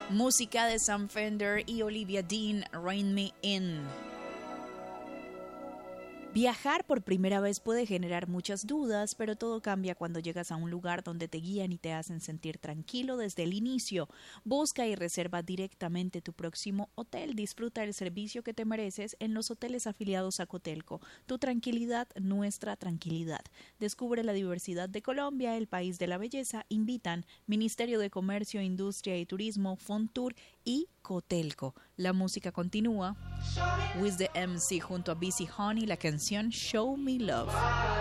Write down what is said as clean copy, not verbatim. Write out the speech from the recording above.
Música de Sam Fender y Olivia Dean, Rein Me In. Viajar por primera vez puede generar muchas dudas, pero todo cambia cuando llegas a un lugar donde te guían y te hacen sentir tranquilo desde el inicio. Busca y reserva directamente tu próximo hotel. Disfruta el servicio que te mereces en los hoteles afiliados a Cotelco. Tu tranquilidad, nuestra tranquilidad. Descubre la diversidad de Colombia, el país de la belleza. Invitan Ministerio de Comercio, Industria y Turismo, Fontour y Cotelco. La música continúa. With the MC junto a Busy Honey, la canción Show Me Love.